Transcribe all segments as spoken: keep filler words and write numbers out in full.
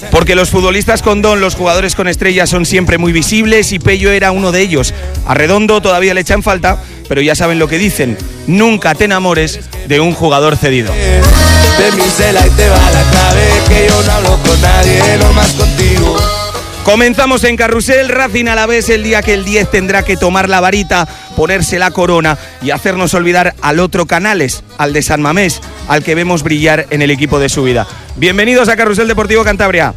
Porque los futbolistas con don, los jugadores con estrellas son siempre muy visibles y Pello era uno de ellos. A Redondo todavía le echan falta, pero ya saben lo que dicen: nunca te enamores de un jugador cedido. De mi cela y te va la clave, que yo no hablo con nadie, no más contigo. Comenzamos en Carrusel, Racing Alavés, el día que el diez tendrá que tomar la varita, ponerse la corona y hacernos olvidar al otro Canales, al de San Mamés, al que vemos brillar en el equipo de su vida. Bienvenidos a Carrusel Deportivo Cantabria.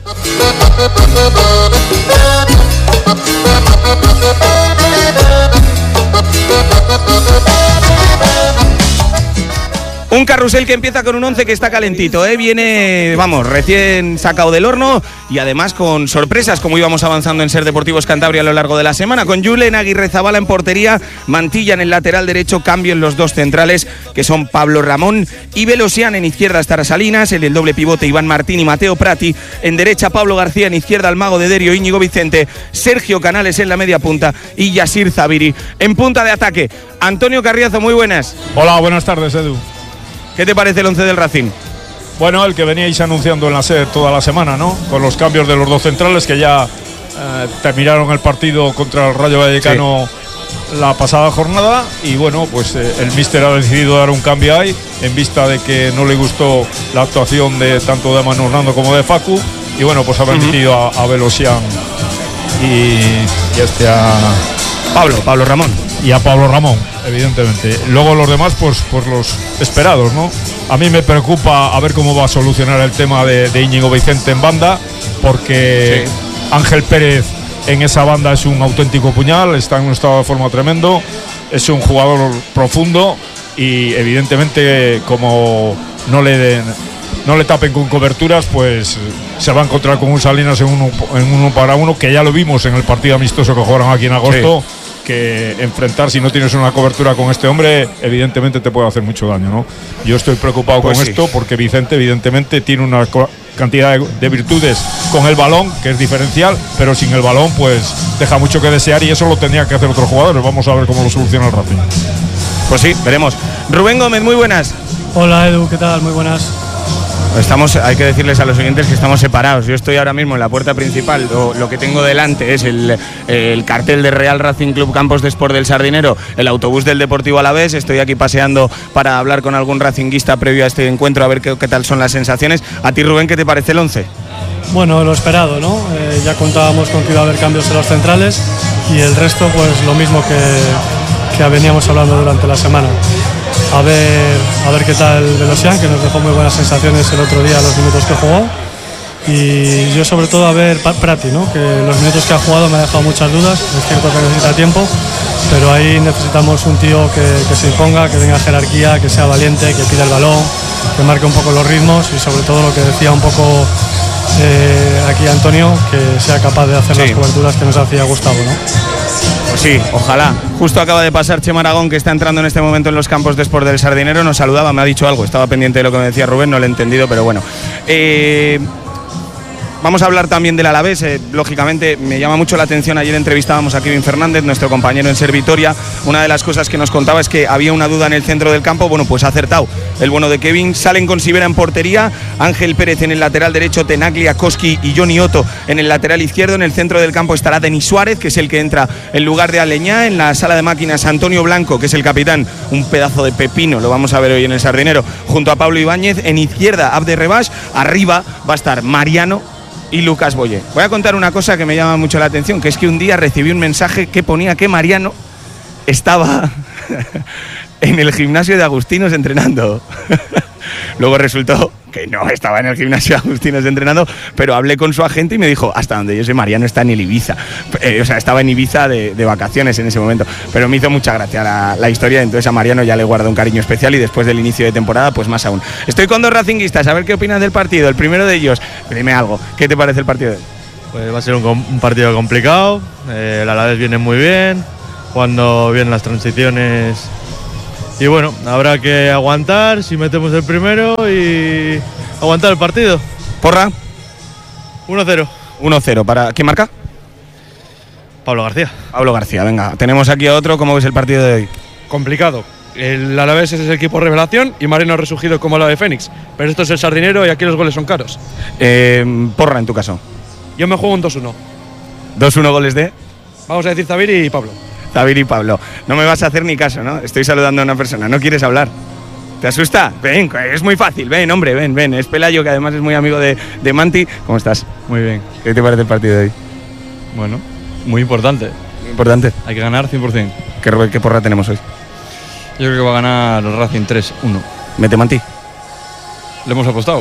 Un carrusel que empieza con un once que está calentito, ¿eh? Viene, vamos, recién sacado del horno y además con sorpresas, como íbamos avanzando en Ser Deportivos Cantabria a lo largo de la semana, con Julen Aguirrezabala en portería, Mantilla en el lateral derecho, cambio en los dos centrales, que son Pablo Ramón y Velosian. En izquierda estará Salinas, en el doble pivote Iván Martín y Mateo Prati, en derecha Pablo García, en izquierda el mago de Derio Íñigo Vicente, Sergio Canales en la media punta y Yasir Zabiri en punta de ataque. Antonio Carriazo, muy buenas. Hola, buenas tardes, Edu. ¿Qué te parece el once del Racing? Bueno, el que veníais anunciando en la SER toda la semana, ¿no? Con los cambios de los dos centrales que ya eh, terminaron el partido contra el Rayo Vallecano sí. la pasada jornada. Y bueno, pues eh, el míster ha decidido dar un cambio ahí, en vista de que no le gustó la actuación de tanto de Manu Hernando como de Facu. Y bueno, pues ha permitido uh-huh. a, a Velosian y, y este a Pablo, Pablo Ramón. Y a Pablo Ramón, evidentemente. Luego los demás, pues, pues los esperados, ¿no? A mí me preocupa a ver cómo va a solucionar el tema de, de Íñigo Vicente en banda, porque sí. Ángel Pérez en esa banda es un auténtico puñal, está en un estado de forma tremendo, es un jugador profundo y evidentemente como no le den, no le tapen con coberturas, pues se va a encontrar con un Salinas en uno, en uno para uno, que ya lo vimos en el partido amistoso que jugaron aquí en agosto. Sí. Que enfrentar, si no tienes una cobertura con este hombre, evidentemente te puede hacer mucho daño, ¿no? Yo estoy preocupado pues con sí. esto porque Vicente evidentemente tiene una cantidad de, de virtudes con el balón, que es diferencial, pero sin el balón pues deja mucho que desear y eso lo tendría que hacer otros jugadores. Vamos a ver cómo lo soluciona el Racing. Pues sí, veremos. Rubén Gómez, muy buenas. Hola Edu, ¿qué tal? Muy buenas. Estamos, hay que decirles a los oyentes que estamos separados. Yo estoy ahora mismo en la puerta principal. Lo, lo que tengo delante es el, el cartel de Real Racing Club Campos de Sport del Sardinero, el autobús del Deportivo Alavés. Estoy aquí paseando para hablar con algún racinguista previo a este encuentro, a ver qué, qué tal son las sensaciones. A ti, Rubén, ¿qué te parece el once? Bueno, lo esperado, ¿no? Eh, ya contábamos con que iba a haber cambios en los centrales y el resto, pues lo mismo que, que veníamos hablando durante la semana. A ver, a ver qué tal Velosian, que nos dejó muy buenas sensaciones el otro día, los minutos que jugó. Y yo sobre todo a ver Prati, ¿no? Que los minutos que ha jugado me ha dejado muchas dudas. Es cierto que necesita tiempo, pero ahí necesitamos un tío que, que se imponga, que tenga jerarquía, que sea valiente, que pida el balón, que marque un poco los ritmos y sobre todo lo que decía un poco eh, aquí Antonio, que sea capaz de hacer sí. las coberturas que nos hacía Gustavo, ¿no? Pues sí, ojalá. Justo acaba de pasar Chema Aragón, que está entrando en este momento en los campos de Sport del Sardinero. Nos saludaba, me ha dicho algo. Estaba pendiente de lo que me decía Rubén, no lo he entendido, pero bueno. Eh... Vamos a hablar también del Alavés, eh, lógicamente me llama mucho la atención, ayer entrevistábamos a Kevin Fernández, nuestro compañero en Ser Vitoria, una de las cosas que nos contaba es que había una duda en el centro del campo, bueno pues ha acertado el bueno de Kevin, salen con Sivera en portería, Ángel Pérez en el lateral derecho, Tenaglia, Koski y Johnny Otto en el lateral izquierdo, en el centro del campo estará Denis Suárez, que es el que entra en lugar de Aleñá, en la sala de máquinas Antonio Blanco, que es el capitán, un pedazo de pepino, lo vamos a ver hoy en el Sardinero, junto a Pablo Ibáñez, en izquierda Abde Rebash, arriba va a estar Mariano y Lucas Boye. Voy a contar una cosa que me llama mucho la atención, que es que un día recibí un mensaje que ponía que Mariano estaba en el gimnasio de Agustinos entrenando. Luego resultó que no estaba en el gimnasio de Agustinos entrenando, pero hablé con su agente y me dijo, hasta donde yo sé, Mariano está en el Ibiza. Eh, o sea, estaba en Ibiza de, de vacaciones en ese momento. Pero me hizo mucha gracia la, la historia, entonces a Mariano ya le guardo un cariño especial y después del inicio de temporada, pues más aún. Estoy con dos racinguistas, a ver qué opinan del partido. El primero de ellos, dime algo, ¿qué te parece el partido de hoy? Pues va a ser un, un partido complicado, eh, el Alavés viene muy bien, jugando bien las transiciones. Y bueno, habrá que aguantar si metemos el primero y aguantar el partido. ¿Porra? uno cero. uno cero. ¿Para quién marca? Pablo García. Pablo García, venga. Tenemos aquí a otro. ¿Cómo ves el partido de hoy? Complicado. el Alavés es el equipo revelación y Marino ha resurgido como la de Fénix. Pero esto es el Sardinero y aquí los goles son caros. Eh, porra, en tu caso. Yo me juego un dos uno. dos uno goles de... Vamos a decir Zaviri y Pablo. Zaviri y Pablo. No me vas a hacer ni caso, ¿no? Estoy saludando a una persona. ¿No quieres hablar? ¿Te asusta? Ven, es muy fácil. Ven, hombre, ven, ven. Es Pelayo, que además es muy amigo de, de Manti. ¿Cómo estás? Muy bien. ¿Qué te parece el partido de hoy? Bueno, muy importante. Muy importante. Hay que ganar cien por ciento. ¿Qué, qué porra tenemos hoy? Yo creo que va a ganar el Racing tres uno. ¿Mete Manti? Le hemos apostado.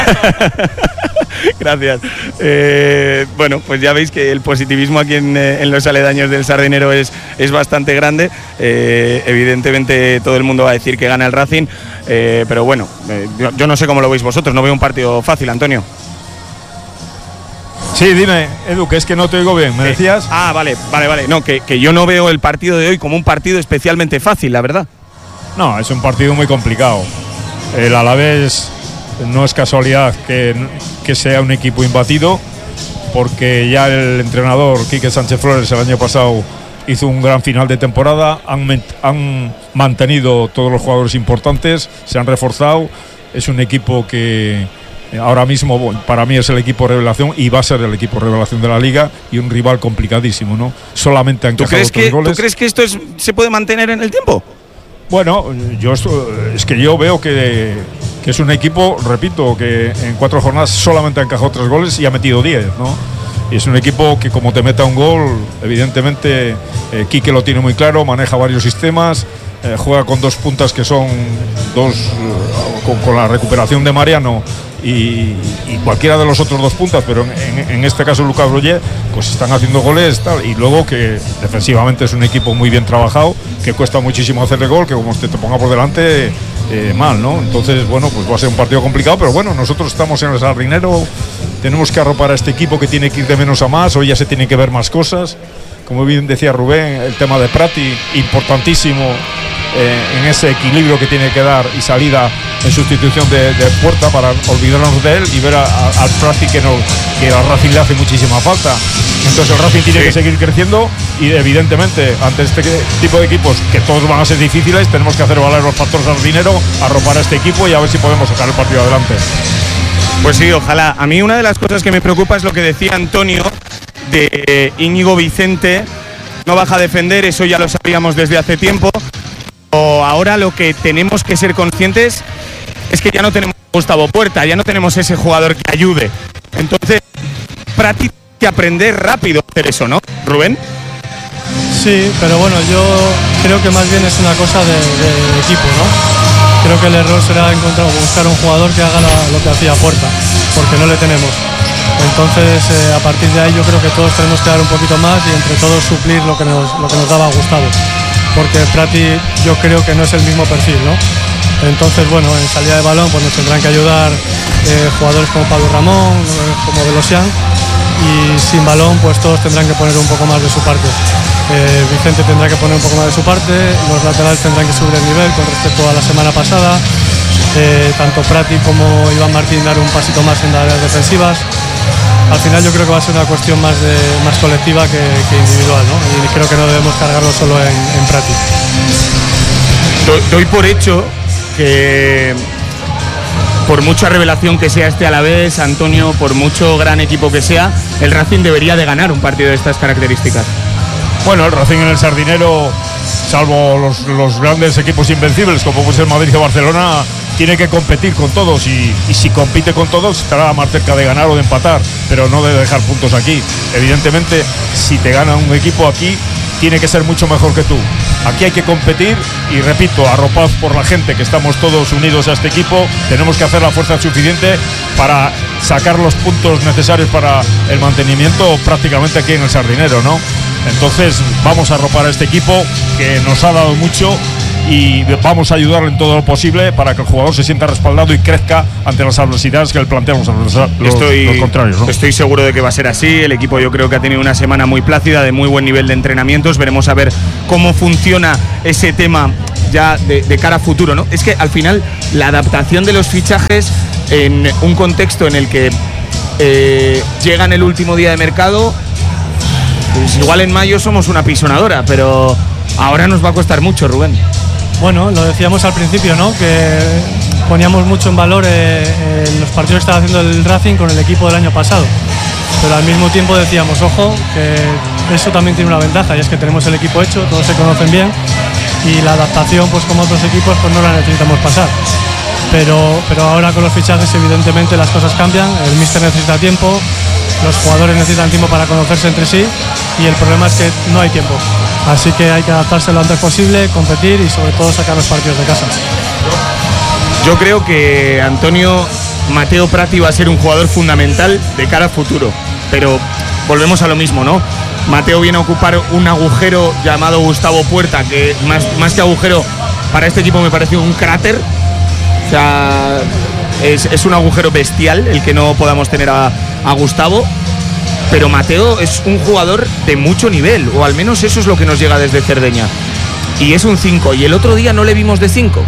Gracias. Eh, bueno, pues ya veis que el positivismo aquí en, en los aledaños del Sardinero es, es bastante grande. Eh, evidentemente todo el mundo va a decir que gana el Racing, eh, pero bueno, eh, yo, yo no sé cómo lo veis vosotros, no veo un partido fácil, Antonio. Sí, dime, Edu, que es que no te oigo bien, ¿me Eh, decías? Ah, vale, vale, vale. No, que, que yo no veo el partido de hoy como un partido especialmente fácil, la verdad. No, es un partido muy complicado. El Alavés no es casualidad que, que sea un equipo imbatido, porque ya el entrenador Quique Sánchez Flores el año pasado hizo un gran final de temporada, han, han mantenido todos los jugadores importantes, se han reforzado, es un equipo que ahora mismo para mí es el equipo revelación y va a ser el equipo revelación de la liga y un rival complicadísimo, ¿no? Solamente han ¿Tú encajado crees, tres que, goles. ¿Tú crees que esto es, se puede mantener en el tiempo? Bueno, yo es que yo veo que, que es un equipo, repito, que en cuatro jornadas solamente ha encajado tres goles y ha metido diez, ¿no? Y es un equipo que como te meta un gol, evidentemente eh, Quique lo tiene muy claro, maneja varios sistemas, eh, juega con dos puntas que son dos, eh, con, con la recuperación de Mariano y, y cualquiera de los otros dos puntas, pero en, en, en este caso Lucas Roger, pues están haciendo goles tal, y luego que defensivamente es un equipo muy bien trabajado, que cuesta muchísimo hacerle gol, que como usted te ponga por delante, eh, mal, ¿no? Entonces, bueno, pues va a ser un partido complicado, pero bueno, nosotros estamos en el Sardinero, tenemos que arropar a este equipo que tiene que ir de menos a más, hoy ya se tienen que ver más cosas, como bien decía Rubén, el tema de Prati, importantísimo eh, en ese equilibrio que tiene que dar y salida en sustitución de, de Puerta para olvidarnos de él y ver a, a, al Prati que, no, que al Racing le hace muchísima falta. Entonces el Racing tiene sí. que seguir creciendo y evidentemente ante este tipo de equipos que todos van a ser difíciles tenemos que hacer valer los factores al dinero, arropar a este equipo y a ver si podemos sacar el partido adelante. Pues sí, ojalá. A mí una de las cosas que me preocupa es lo que decía Antonio de Íñigo Vicente. No baja a defender, eso ya lo sabíamos desde hace tiempo. O ahora lo que tenemos que ser conscientes es que ya no tenemos a Gustavo Puerta, ya no tenemos ese jugador que ayude. Entonces, prácticamente hay que aprender rápido a hacer eso, ¿no, Rubén? Sí, pero bueno, yo creo que más bien es una cosa de, de equipo, ¿no? Creo que el error será encontrar o buscar un jugador que haga la, lo que hacía Puerta, porque no le tenemos. Entonces, eh, a partir de ahí yo creo que todos tenemos que dar un poquito más y entre todos suplir lo que nos, lo que nos daba Gustavo. Porque Prati yo creo que no es el mismo perfil, ¿no? Entonces, bueno, en salida de balón pues nos tendrán que ayudar eh, jugadores como Pablo Ramón, eh, como Velosian, y sin balón pues todos tendrán que poner un poco más de su parte. Eh, Vicente tendrá que poner un poco más de su parte, los laterales tendrán que subir el nivel con respecto a la semana pasada, eh, tanto Prati como Iván Martín dar un pasito más en las áreas defensivas. Al final yo creo que va a ser una cuestión más, de, más colectiva que, que individual, ¿no? Y creo que no debemos cargarlo solo en, en Prati. Doy, doy por hecho que por mucha revelación que sea este Alavés, Antonio, por mucho gran equipo que sea, el Racing debería de ganar un partido de estas características. Bueno, el Racing en el Sardinero, salvo los, los grandes equipos invencibles como puede ser Madrid o Barcelona, tiene que competir con todos y, y si compite con todos estará más cerca de ganar o de empatar, pero no de dejar puntos aquí. Evidentemente, si te gana un equipo aquí, tiene que ser mucho mejor que tú. Aquí hay que competir y repito, arropados por la gente que estamos todos unidos a este equipo, tenemos que hacer la fuerza suficiente para sacar los puntos necesarios para el mantenimiento prácticamente aquí en el Sardinero, ¿no? Entonces vamos a arropar a este equipo que nos ha dado mucho y vamos a ayudarle en todo lo posible para que el jugador se sienta respaldado y crezca ante las adversidades que le planteamos a los, los, estoy, los contrarios, ¿no? Estoy seguro de que va a ser así. El equipo yo creo que ha tenido una semana muy plácida, de muy buen nivel de entrenamientos. Veremos a ver cómo funciona ese tema ya de, de cara a futuro, ¿no? Es que al final la adaptación de los fichajes en un contexto en el que eh, llegan el último día de mercado, pues igual en mayo somos una pisonadora, pero ahora nos va a costar mucho, Rubén. Bueno, lo decíamos al principio, ¿no? Que poníamos mucho en valor eh, eh, los partidos que estaba haciendo el Racing con el equipo del año pasado. Pero al mismo tiempo decíamos, ojo, que eso también tiene una ventaja, y es que tenemos el equipo hecho, todos se conocen bien, y la adaptación, pues como otros equipos, pues no la necesitamos pasar. Pero, pero ahora con los fichajes, evidentemente, las cosas cambian, el míster necesita tiempo, los jugadores necesitan tiempo para conocerse entre sí, y el problema es que no hay tiempo. Así que hay que adaptarse lo antes posible, competir y sobre todo sacar los partidos de casa. Yo creo que, Antonio, Mateo Prati va a ser un jugador fundamental de cara al futuro, pero volvemos a lo mismo, ¿no? Mateo viene a ocupar un agujero llamado Gustavo Puerta, que más, más que agujero para este equipo me pareció un cráter. O sea, es, es un agujero bestial el que no podamos tener a, a Gustavo, pero Mateo es un jugador de mucho nivel, o al menos eso es lo que nos llega desde Cerdeña, y es un cinco, y el otro día no le vimos de cinco.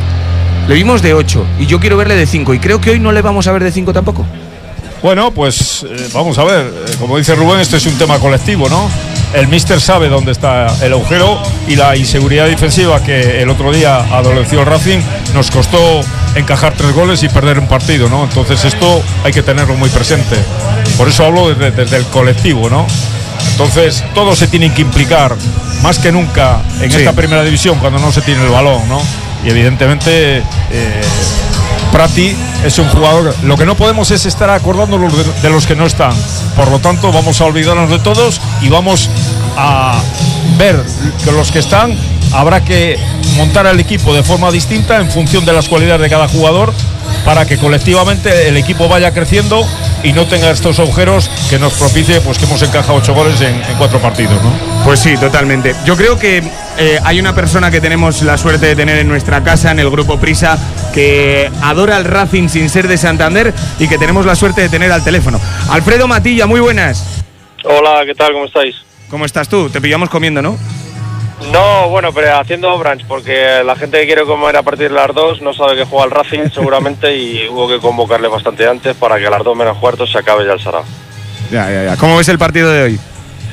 Le vimos de ocho y yo quiero verle de cinco, y creo que hoy no le vamos a ver de cinco tampoco. Bueno, pues eh, vamos a ver, eh, como dice Rubén, esto es un tema colectivo, ¿no? El míster sabe dónde está el agujero, y la inseguridad defensiva que el otro día adoleció el Racing nos costó encajar tres goles y perder un partido, ¿no? Entonces esto hay que tenerlo muy presente. Por eso hablo desde, desde el colectivo, ¿no? Entonces todos se tienen que implicar más que nunca en sí. esta primera división cuando no se tiene el balón, ¿no? Y evidentemente eh, Prati es un jugador. Lo que no podemos es estar acordándonos de, de los que no están. Por lo tanto, vamos a olvidarnos de todos y vamos a ver que los que están habrá que montar el equipo de forma distinta en función de las cualidades de cada jugador, para que colectivamente el equipo vaya creciendo y no tenga estos agujeros que nos propicie pues que hemos encajado ocho goles en, en cuatro partidos, ¿no? Pues sí, totalmente. Yo creo que eh, hay una persona que tenemos la suerte de tener en nuestra casa, en el grupo Prisa, que adora el Racing sin ser de Santander, y que tenemos la suerte de tener al teléfono. Alfredo Matilla, muy buenas. Hola, ¿qué tal? ¿Cómo estáis? ¿Cómo estás tú? Te pillamos comiendo, ¿no? No, bueno, pero haciendo brunch, porque la gente que quiere comer a partir de las dos no sabe que juega el Racing seguramente, y hubo que convocarle bastante antes para que a las dos menos cuartos se acabe ya el Sarao. Ya, ya, ya. ¿Cómo ves el partido de hoy?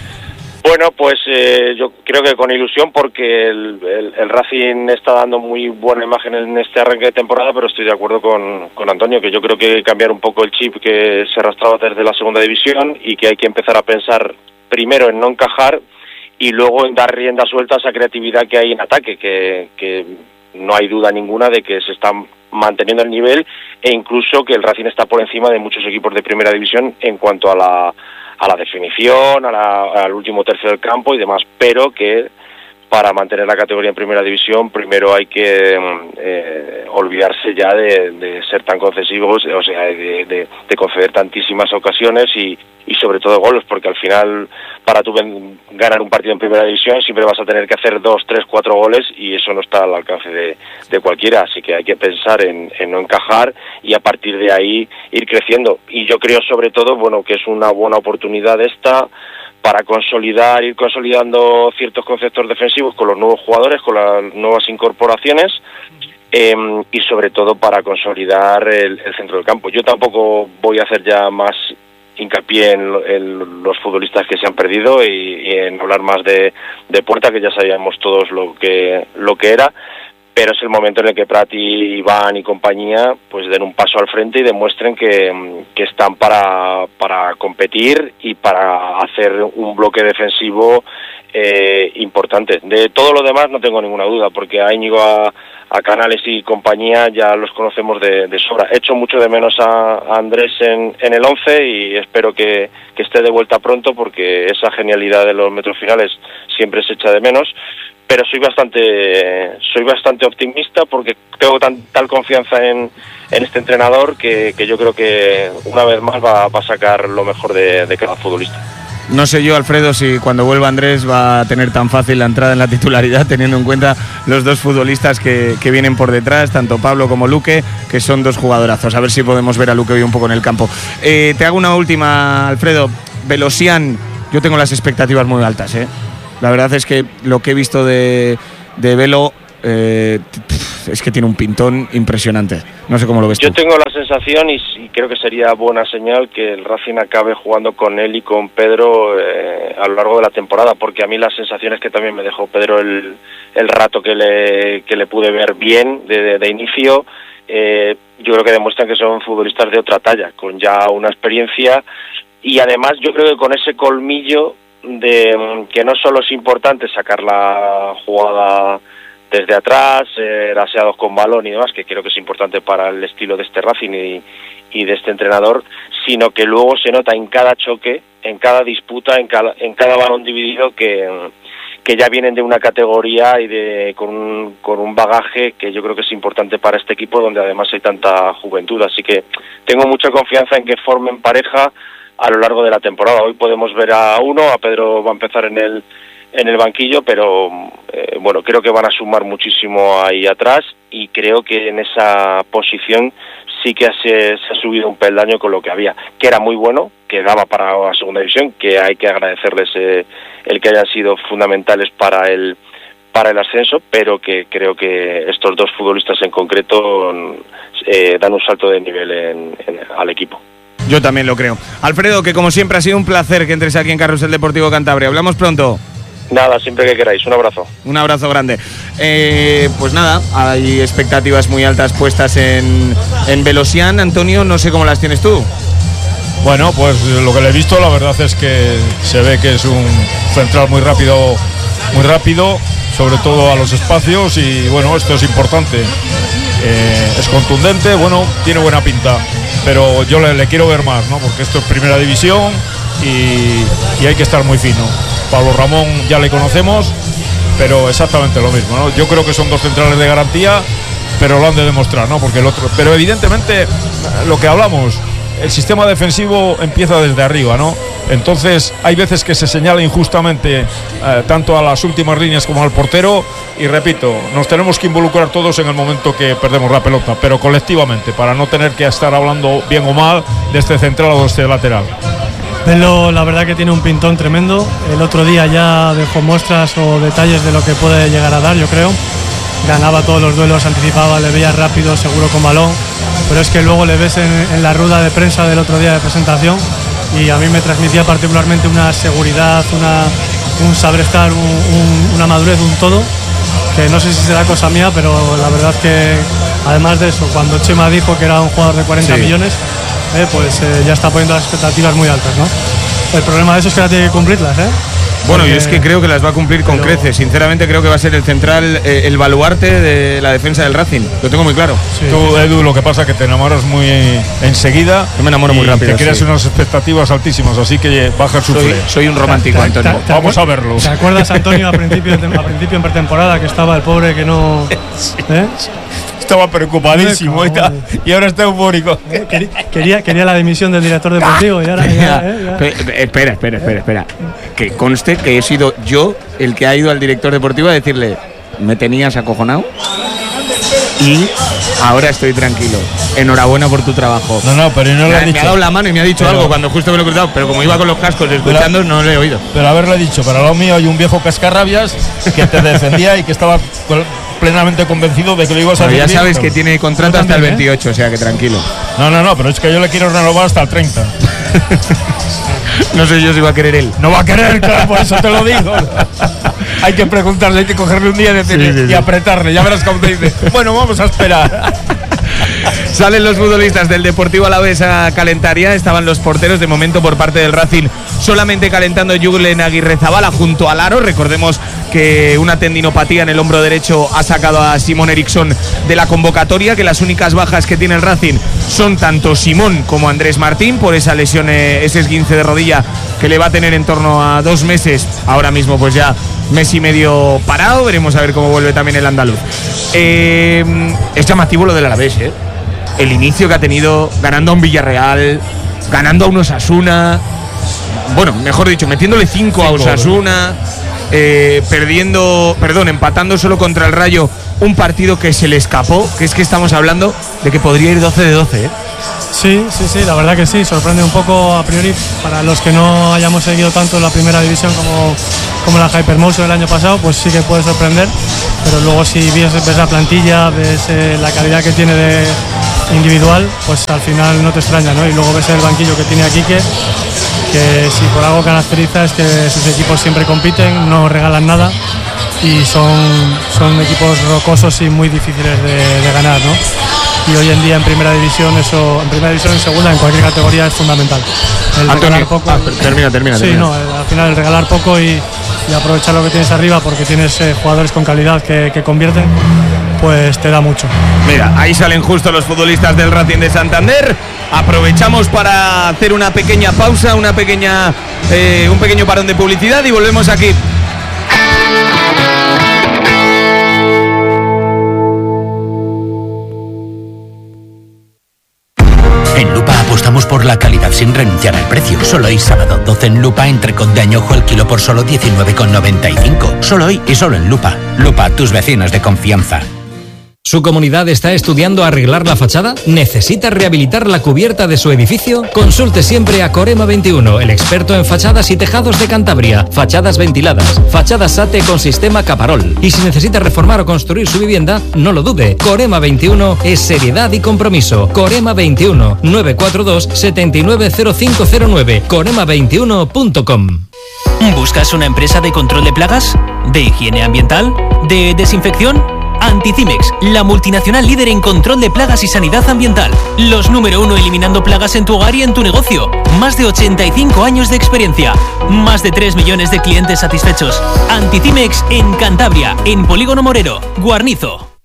Bueno, pues eh, yo creo que con ilusión, porque el, el, el Racing está dando muy buena imagen en este arranque de temporada, pero estoy de acuerdo con, con Antonio, que yo creo que hay que cambiar un poco el chip que se arrastraba desde la segunda división, y que hay que empezar a pensar primero en no encajar y luego en dar rienda suelta a esa creatividad que hay en ataque, que, que no hay duda ninguna de que se está manteniendo el nivel, e incluso que el Racing está por encima de muchos equipos de primera división en cuanto a la, a la definición, a la, al último tercio del campo y demás, pero que para mantener la categoría en primera división primero hay que eh, olvidarse ya de, de ser tan concesivos, o sea, de, de, de conceder tantísimas ocasiones y, y sobre todo goles, porque al final para tú ganar un partido en primera división siempre vas a tener que hacer dos, tres, cuatro goles, y eso no está al alcance de, de cualquiera, así que hay que pensar en, en no encajar y a partir de ahí ir creciendo. Y yo creo sobre todo, bueno, que es una buena oportunidad esta para consolidar, ir consolidando ciertos conceptos defensivos con los nuevos jugadores, con las nuevas incorporaciones, eh, y sobre todo para consolidar el, el centro del campo. Yo tampoco voy a hacer ya más hincapié en, en los futbolistas que se han perdido y, y en hablar más de, de Puerta, que ya sabíamos todos lo que lo que era, pero es el momento en el que Prati, Iván y compañía pues den un paso al frente y demuestren que, que están para, para competir y para hacer un bloque defensivo eh, importante. De todo lo demás no tengo ninguna duda, porque a Íñigo, a, a Canales y compañía ya los conocemos de, de sobra. Echo mucho de menos a, a Andrés en, en el once y espero que, que esté de vuelta pronto, porque esa genialidad de los metros finales siempre se echa de menos. Pero soy bastante soy bastante optimista, porque tengo tan, tal confianza en, en este entrenador que, que yo creo que una vez más va, va a sacar lo mejor de, de cada futbolista. No sé yo, Alfredo, si cuando vuelva Andrés va a tener tan fácil la entrada en la titularidad, teniendo en cuenta los dos futbolistas que, que vienen por detrás, tanto Pablo como Luque, que son dos jugadorazos. A ver si podemos ver a Luque hoy un poco en el campo. Eh, te hago una última, Alfredo. Velosian, yo tengo las expectativas muy altas, ¿eh? La verdad es que lo que he visto de, de Velo, eh, es que tiene un pintón impresionante. No sé cómo lo ves Yo tú. tengo la sensación, y, y creo que sería buena señal, que el Racing acabe jugando con él y con Pedro eh, a lo largo de la temporada, porque a mí la sensación es que también me dejó Pedro el, el rato que le, que le pude ver bien de, de, de inicio. Eh, yo creo que demuestran que son futbolistas de otra talla, con ya una experiencia, y además yo creo que con ese colmillo de que no solo es importante sacar la jugada desde atrás, eh, aseados con balón y demás, que creo que es importante para el estilo de este Racing y, y de este entrenador, sino que luego se nota en cada choque, en cada disputa, en cada, en cada balón dividido que, que ya vienen de una categoría y de con un, con un bagaje que yo creo que es importante para este equipo, donde además hay tanta juventud. Así que tengo mucha confianza en que formen pareja a lo largo de la temporada. Hoy podemos ver a uno, a Pedro va a empezar en el en el banquillo, pero eh, bueno, creo que van a sumar muchísimo ahí atrás, y creo que en esa posición sí que se, se ha subido un peldaño con lo que había, que era muy bueno, que daba para la segunda división, que hay que agradecerles eh, el que hayan sido fundamentales para el para el ascenso, pero que creo que estos dos futbolistas en concreto eh, dan un salto de nivel en, en, al equipo. Yo también lo creo. Alfredo, que como siempre ha sido un placer que entres aquí en Carrusel Deportivo Cantabria. Hablamos pronto. Nada, siempre que queráis. Un abrazo. Un abrazo grande. Eh, pues nada, hay expectativas muy altas puestas en, en Velosian. Antonio, no sé cómo las tienes tú. Bueno, pues lo que le he visto, la verdad es que se ve que es un central muy rápido, muy rápido, sobre todo a los espacios, y bueno, esto es importante. Eh, es contundente, bueno, tiene buena pinta, pero yo le, le quiero ver más, ¿no? Porque esto es primera división y, y hay que estar muy fino. Pablo Ramón ya le conocemos, pero exactamente lo mismo, ¿no? Yo creo que son dos centrales de garantía, pero lo han de demostrar, ¿no? Porque el otro, pero evidentemente lo que hablamos, el sistema defensivo empieza desde arriba, ¿no? Entonces hay veces que se señala injustamente eh, tanto a las últimas líneas como al portero, y repito, nos tenemos que involucrar todos en el momento que perdemos la pelota, pero colectivamente, para no tener que estar hablando bien o mal de este central o de este lateral. Velo, la verdad que tiene un pintón tremendo. El otro día ya dejó muestras o detalles de lo que puede llegar a dar, yo creo. Ganaba todos los duelos, anticipaba, le veía rápido, seguro con balón, pero es que luego le ves en, en la rueda de prensa del otro día de presentación, y a mí me transmitía particularmente una seguridad, una, un saber estar, un, un, una madurez, un todo, que no sé si será cosa mía, pero la verdad que además de eso, cuando Chema dijo que era un jugador de cuarenta sí. millones, eh, pues eh, ya está poniendo las expectativas muy altas, ¿no? El problema de eso es que ahora tiene que cumplirlas, ¿eh? Bueno, Porque, yo es que creo que las va a cumplir con pero, creces. Sinceramente creo que va a ser el central, eh, el baluarte de la defensa del Racing. Lo tengo muy claro. sí. Tú, Edu, lo que pasa es que te enamoras muy enseguida. Yo me enamoro muy y rápido, te creas sí. unas expectativas altísimas, así que baja el Soy, suflé. soy un romántico, ¿Te- Antonio. te- te- Vamos a verlo. ¿Te acuerdas, Antonio, a principio, a principio en pretemporada, que estaba el pobre que no... ¿eh? Estaba preocupadísimo y, tal, y ahora está eufórico. Quería, quería, quería la dimisión del director deportivo y ahora ya, ¿eh? Ya. Pe- pe- Espera, espera, espera, espera. Que conste que he sido yo el que ha ido al director deportivo a decirle: me tenías acojonado y ahora estoy tranquilo. Enhorabuena por tu trabajo. No, no, pero no me, le ha- he me dicho. ha dado la mano y me ha dicho Pero- algo cuando justo me lo he cruzado, pero como iba con los cascos escuchando, no lo he oído. Pero haberle dicho, para lo mío hay un viejo cascarrabias que te defendía y que estaba plenamente convencido de que lo ibas a Pero ya hacer bien. sabes que tiene contrato Yo hasta el también, ¿eh? veintiocho, o sea que tranquilo. No, no, no, pero es que yo le quiero renovar hasta el treinta. No sé yo si va a querer él. No va a querer, claro, por eso te lo digo. Hay que preguntarle, hay que cogerle un día y, decirle, Sí, sí, sí. y apretarle. Ya verás cómo te dice. Bueno, vamos a esperar. Salen los futbolistas del Deportivo Alavés a calentar ya. Estaban los porteros de momento por parte del Racing solamente calentando Julen Aguirrezabala junto al aro. Recordemos que una tendinopatía en el hombro derecho ha sacado a Simón Eriksson de la convocatoria, que las únicas bajas que tiene el Racing son tanto Simón como Andrés Martín por esa lesión, eh, ese esguince de rodilla que le va a tener en torno a dos meses. Ahora mismo pues ya mes y medio parado. Veremos a ver cómo vuelve también el andaluz. Eh, es llamativo lo del Alavés, ¿eh? El inicio que ha tenido ganando a un Villarreal, ganando a un Osasuna, bueno, mejor dicho, metiéndole cinco a Osasuna, eh, perdiendo, perdón, empatando solo contra el Rayo un partido que se le escapó, que es que estamos hablando de que podría ir doce de doce, ¿eh? Sí, sí, sí, la verdad que sí, sorprende un poco a priori para los que no hayamos seguido tanto la primera división como, como la Hypermotion del año pasado, pues sí que puede sorprender, pero luego si ves, ves la plantilla, ves eh, la calidad que tiene de individual, pues al final no te extraña, ¿no? Y luego ves el banquillo que tiene a Quique, que si por algo caracteriza es que sus equipos siempre compiten, no regalan nada y son, son equipos rocosos y muy difíciles de, de ganar, ¿no? Y hoy en día en primera división, eso, en primera división, en segunda, en cualquier categoría es fundamental. El Antonio, regalar poco. ah, termina, termina. Sí, termina. no, al final el regalar poco y, y aprovechar lo que tienes arriba porque tienes eh, jugadores con calidad que, que convierten, pues te da mucho. Mira, ahí salen justo los futbolistas del Racing de Santander. Aprovechamos para hacer una pequeña pausa, una pequeña, eh, un pequeño parón de publicidad y volvemos aquí. En Lupa apostamos por la calidad sin renunciar al precio. Solo hoy sábado doce en Lupa, entrecot de añojo al kilo por solo diecinueve con noventa y cinco. Solo hoy y solo en Lupa. Lupa, tus vecinos de confianza. ¿Su comunidad está estudiando arreglar la fachada? ¿Necesita rehabilitar la cubierta de su edificio? Consulte siempre a Corema veintiuno, el experto en fachadas y tejados de Cantabria. Fachadas ventiladas, fachadas SATE con sistema Caparol. Y si necesita reformar o construir su vivienda, no lo dude. Corema veintiuno es seriedad y compromiso. Corema veintiuno, nueve cuatro dos, siete nueve cero cinco cero nueve. corema veintiuno punto com. ¿Buscas una empresa de control de plagas? ¿De higiene ambiental? ¿De desinfección? Anticimex, la multinacional líder en control de plagas y sanidad ambiental. Los número uno eliminando plagas en tu hogar y en tu negocio. Más de ochenta y cinco años de experiencia. Más de tres millones de clientes satisfechos. Anticimex en Cantabria, en Polígono Morero, Guarnizo.